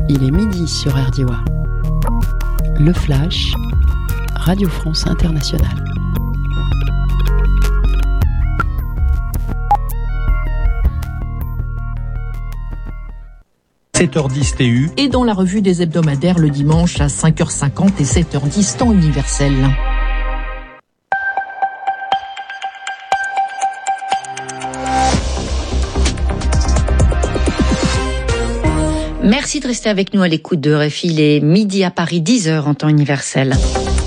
Il est midi sur RDOA. Le Flash, Radio France Internationale. « 7h10 TU » et dans la revue des hebdomadaires le dimanche à 5h50 et 7h10 temps universel. Merci de rester avec nous à l'écoute de RFI. Il est midi à Paris, 10h en temps universel.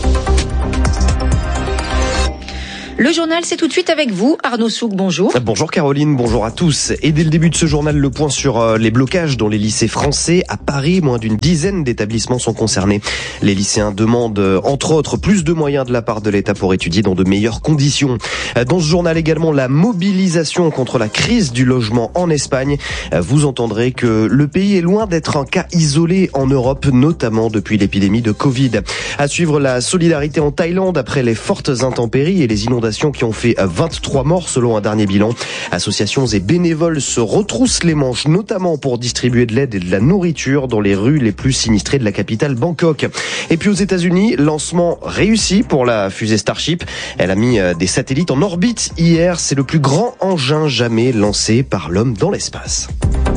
Le journal, c'est tout de suite avec vous. Arnaud Souk, bonjour. Bonjour Caroline, bonjour à tous. Et dès le début de ce journal, le point sur les blocages dans les lycées français. À Paris, moins d'une dizaine d'établissements sont concernés. Les lycéens demandent, entre autres, plus de moyens de la part de l'État pour étudier dans de meilleures conditions. Dans ce journal également, la mobilisation contre la crise du logement en Espagne. Vous entendrez que le pays est loin d'être un cas isolé en Europe, notamment depuis l'épidémie de Covid. À suivre, la solidarité en Thaïlande après les fortes intempéries et les inondations qui ont fait 23 morts selon un dernier bilan. Associations et bénévoles se retroussent les manches, notamment pour distribuer de l'aide et de la nourriture dans les rues les plus sinistrées de la capitale Bangkok. Et puis aux États-Unis, lancement réussi pour la fusée Starship. Elle a mis des satellites en orbite hier. C'est le plus grand engin jamais lancé par l'homme dans l'espace.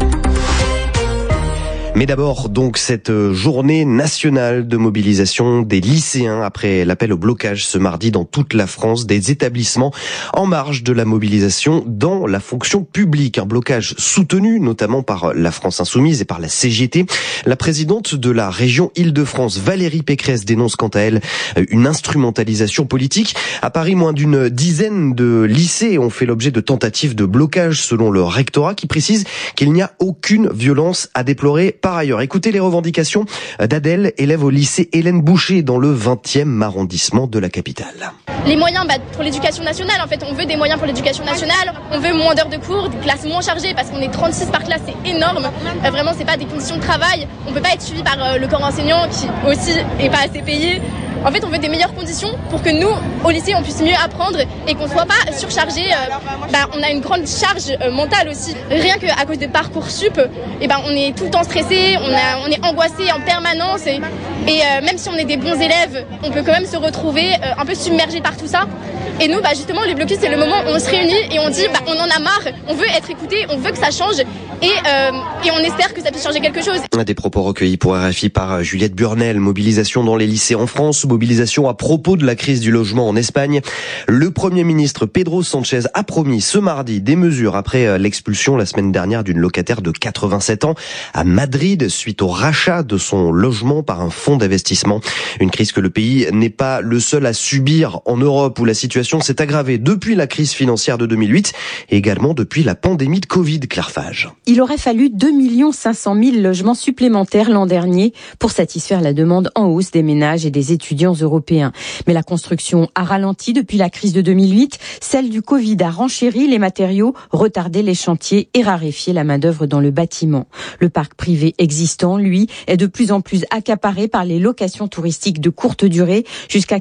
Mais d'abord, donc, cette journée nationale de mobilisation des lycéens après l'appel au blocage ce mardi dans toute la France des établissements en marge de la mobilisation dans la fonction publique. Un blocage soutenu notamment par la France Insoumise et par la CGT. La présidente de la région Île-de-France, Valérie Pécresse, dénonce quant à elle une instrumentalisation politique. À Paris, moins d'une dizaine de lycées ont fait l'objet de tentatives de blocage selon le rectorat qui précise qu'il n'y a aucune violence à déplorer. Par ailleurs, écoutez les revendications d'Adèle, élève au lycée Hélène Boucher dans le 20e arrondissement de la capitale. Les moyens pour l'éducation nationale, en fait, on veut des moyens pour l'éducation nationale, on veut moins d'heures de cours, des classes moins chargées parce qu'on est 36 par classe, c'est énorme. Vraiment, c'est pas des conditions de travail, on peut pas être suivi par le corps enseignant qui aussi est pas assez payé. En fait, on veut des meilleures conditions pour que nous, au lycée, on puisse mieux apprendre et qu'on soit pas surchargé. On a une grande charge mentale aussi. Rien qu'à cause de Parcoursup, on est tout le temps stressé, on est angoissé en permanence. Et même si on est des bons élèves, on peut quand même se retrouver un peu submergé par tout ça. Et nous, justement, les blocus, c'est le moment où on se réunit et on dit, on en a marre, on veut être écouté, on veut que ça change et on espère que ça puisse changer quelque chose. Des propos recueillis pour RFI par Juliette Burnel. Mobilisation dans les lycées en France, mobilisation à propos de la crise du logement en Espagne. Le Premier ministre Pedro Sánchez a promis ce mardi des mesures après l'expulsion la semaine dernière d'une locataire de 87 ans à Madrid suite au rachat de son logement par un fonds d'investissement. Une crise que le pays n'est pas le seul à subir en Europe où la situation s'est aggravée depuis la crise financière de 2008 et également depuis la pandémie de Covid. Claire Fage. Il aurait fallu 2 500 000 logements supplémentaires l'an dernier pour satisfaire la demande en hausse des ménages et des étudiants européens. Mais la construction a ralenti depuis la crise de 2008. Celle du Covid a renchéri les matériaux, retardé les chantiers et raréfié la main-d'œuvre dans le bâtiment. Le parc privé existant, lui, est de plus en plus accaparé par les locations touristiques de courte durée, jusqu'à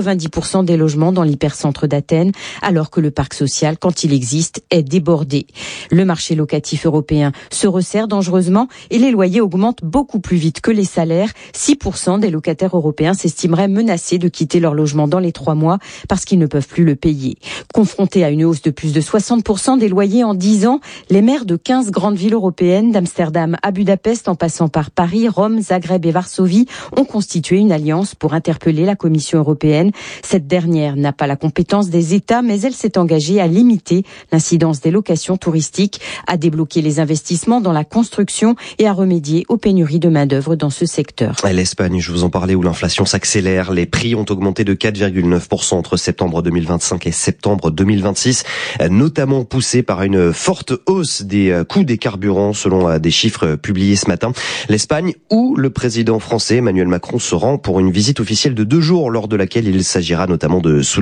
90% des logements dans l'hypercentre d'Athènes, alors que le parc social, quand il existe, est débordé. Le marché locatif européen se resserre dangereusement et les loyers augmentent beaucoup plus vite que les salaires. 6% des locataires européens s'estimeraient menacés de quitter leur logement dans les 3 mois parce qu'ils ne peuvent plus le payer. Confrontés à une hausse de plus de 60% des loyers en 10 ans, les maires de 15 grandes villes européennes, d'Amsterdam à Budapest en passant par Paris, Rome, Zagreb et Varsovie, ont constitué une alliance pour interpeller la Commission européenne. Cette dernière n'a pas la compétence des États, mais elle s'est engagée à limiter l'incidence des locations touristiques, à débloquer les investissements dans la construction et à remédier aux pénuries de main-d'œuvre dans ce secteur. L'Espagne, je vous en parlais, où l'inflation s'accélère. Les prix ont augmenté de 4,9% entre septembre 2025 et septembre 2026, notamment poussés par une forte hausse des coûts des carburants, selon des chiffres publiés ce matin. L'Espagne, où le président français Emmanuel Macron se rend pour une visite officielle de 2 jours, lors de laquelle il s'agira notamment de souligner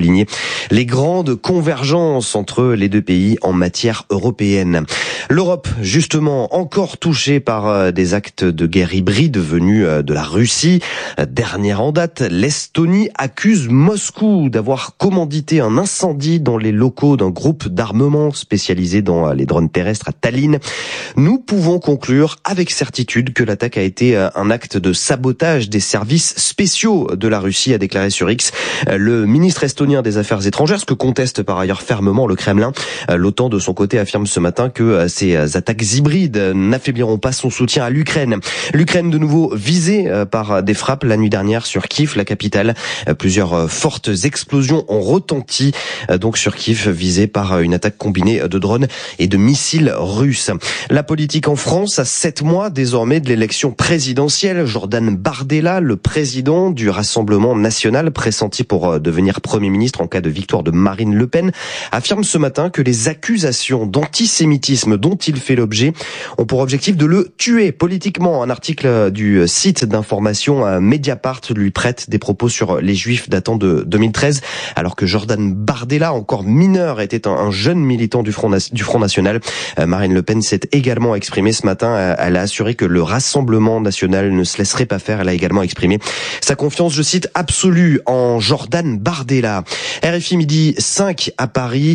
les grandes convergences entre les deux pays en matière européenne. L'Europe, justement, encore touchée par des actes de guerre hybride venus de la Russie. Dernière en date, l'Estonie accuse Moscou d'avoir commandité un incendie dans les locaux d'un groupe d'armement spécialisé dans les drones terrestres à Tallinn. Nous pouvons conclure avec certitude que l'attaque a été un acte de sabotage des services spéciaux de la Russie, a déclaré sur X le ministre estonien des Affaires étrangères, ce que conteste par ailleurs fermement le Kremlin. L'OTAN, de son côté, affirme ce matin que ces attaques hybrides n'affaibliront pas son soutien à l'Ukraine. L'Ukraine, de nouveau visée par des frappes la nuit dernière sur Kiev, la capitale. Plusieurs fortes explosions ont retenti donc sur Kiev, visée par une attaque combinée de drones et de missiles russes. La politique en France, à 7 mois désormais de l'élection présidentielle, Jordan Bardella, le président du Rassemblement national, pressenti pour devenir Premier ministre en cas de victoire de Marine Le Pen, affirme ce matin que les accusations d'antisémitisme dont il fait l'objet ont pour objectif de le tuer politiquement. Un article du site d'information Mediapart lui prête des propos sur les Juifs datant de 2013, alors que Jordan Bardella, encore mineur, était un jeune militant du Front National. Marine Le Pen s'est également exprimée ce matin. Elle a assuré que le Rassemblement national ne se laisserait pas faire. Elle a également exprimé sa confiance, je cite, absolue en Jordan Bardella. RFI midi 5 à Paris,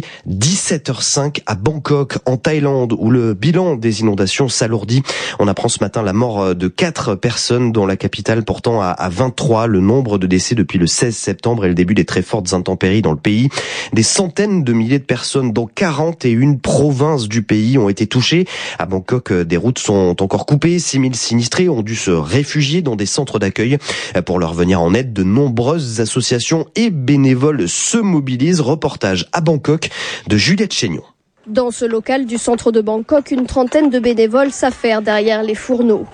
17h05 à Bangkok, en Thaïlande, où le bilan des inondations s'alourdit. On apprend ce matin la mort de 4 personnes, dont la capitale portant à 23 le nombre de décès depuis le 16 septembre et le début des très fortes intempéries dans le pays. Des centaines de milliers de personnes dans 41 provinces du pays ont été touchées. À Bangkok, des routes sont encore coupées. 6000 sinistrés ont dû se réfugier dans des centres d'accueil. Pour leur venir en aide, de nombreuses associations et bénévoles se mobilisent. Reportage à Bangkok de Juliette Chénion. Dans ce local du centre de Bangkok, une trentaine de bénévoles s'affairent derrière les fourneaux.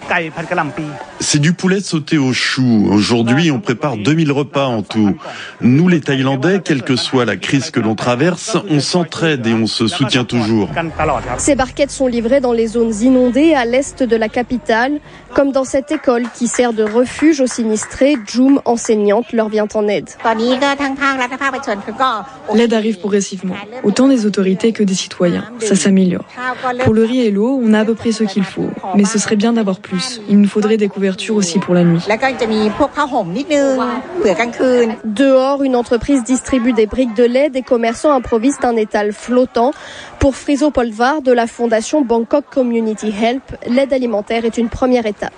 C'est du poulet sauté au chou. Aujourd'hui, on prépare 2000 repas en tout. Nous, les Thaïlandais, quelle que soit la crise que l'on traverse, on s'entraide et on se soutient toujours. Ces barquettes sont livrées dans les zones inondées à l'est de la capitale, comme dans cette école qui sert de refuge aux sinistrés. Jum, enseignante, leur vient en aide. L'aide arrive progressivement, autant des autorités que des citoyens. Ça s'améliore. Pour le riz et l'eau, on a à peu près ce qu'il faut. Mais ce serait bien d'avoir plus. Il nous faudrait des couvertures aussi pour la nuit. Dehors, une entreprise distribue des briques de lait. Des commerçants improvisent un étal flottant. Pour Friso Polvar de la fondation Bangkok Community Help, l'aide alimentaire est une première étape.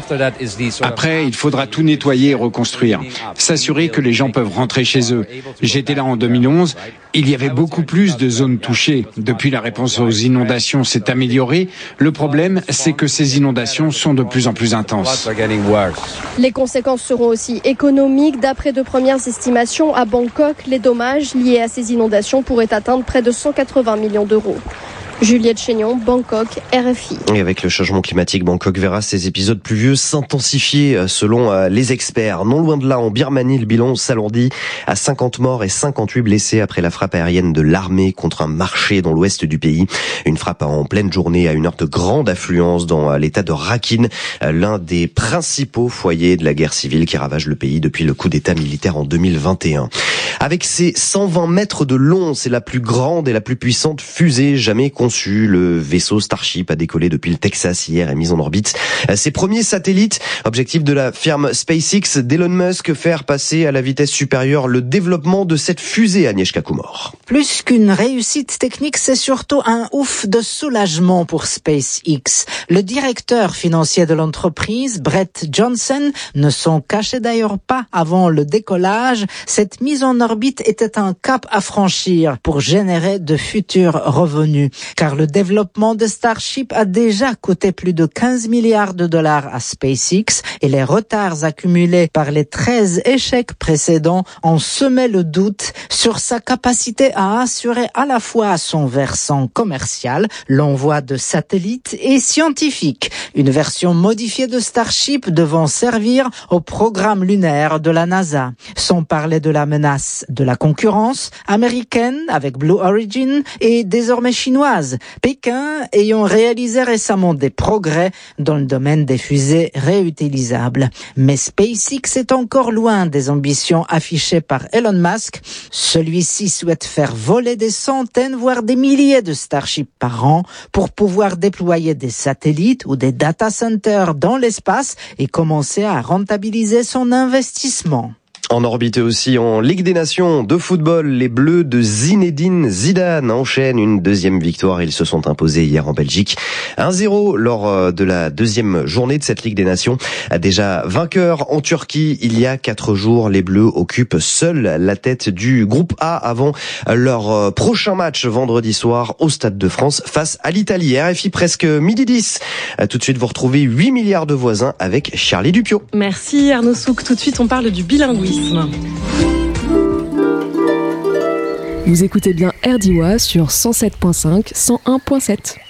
Après, il faudra tout nettoyer et reconstruire. S'assurer que les gens peuvent rentrer chez eux. J'étais là en 2011. Il y avait beaucoup plus de zones touchées. Depuis, la réponse aux inondations s'est améliorée. Le problème, c'est que ces inondations sont de plus en plus intenses. Les conséquences seront aussi économiques. D'après de premières estimations, à Bangkok, les dommages liés à ces inondations pourraient atteindre près de 180 millions d'euros. Juliette Chénion, Bangkok, RFI. Et avec le changement climatique, Bangkok verra ces épisodes pluvieux s'intensifier selon les experts. Non loin de là, en Birmanie, le bilan s'alourdit à 50 morts et 58 blessés après la frappe aérienne de l'armée contre un marché dans l'ouest du pays. Une frappe en pleine journée à une heure de grande affluence dans l'état de Rakhine, l'un des principaux foyers de la guerre civile qui ravage le pays depuis le coup d'état militaire en 2021. Avec ses 120 mètres de long, c'est la plus grande et la plus puissante fusée jamais conçue. Le vaisseau Starship a décollé depuis le Texas hier et mis en orbite ses premiers satellites. Objectif de la firme SpaceX d'Elon Musk, faire passer à la vitesse supérieure le développement de cette fusée, Agnieszka Kumor. Plus qu'une réussite technique, c'est surtout un ouf de soulagement pour SpaceX. Le directeur financier de l'entreprise, Brett Johnson, ne s'en cachait d'ailleurs pas avant le décollage. Cette mise en orbite était un cap à franchir pour générer de futurs revenus. Car le développement de Starship a déjà coûté plus de 15 milliards de dollars à SpaceX et les retards accumulés par les 13 échecs précédents ont semé le doute sur sa capacité à assurer à la fois son versant commercial, l'envoi de satellites et scientifique. Une version modifiée de Starship devant servir au programme lunaire de la NASA. Sans parler de la menace face de la concurrence américaine avec Blue Origin et désormais chinoise, Pékin ayant réalisé récemment des progrès dans le domaine des fusées réutilisables. Mais SpaceX est encore loin des ambitions affichées par Elon Musk. Celui-ci souhaite faire voler des centaines, voire des milliers de Starship par an pour pouvoir déployer des satellites ou des data centers dans l'espace et commencer à rentabiliser son investissement. En orbite aussi en Ligue des Nations de football, les Bleus de Zinedine Zidane enchaînent une deuxième victoire. Ils se sont imposés hier en Belgique 1-0 lors de la deuxième journée de cette Ligue des Nations. Déjà vainqueurs en Turquie il y a 4 jours, les Bleus occupent seuls la tête du groupe A avant leur prochain match vendredi soir au Stade de France face à l'Italie. RFI presque midi 10. Tout de suite vous retrouvez 8 milliards de voisins avec Charlie Dupiot. Merci Arnaud Souk. Tout de suite on parle du bilinguisme. Vous écoutez bien RDIWA sur 107.5, 101.7.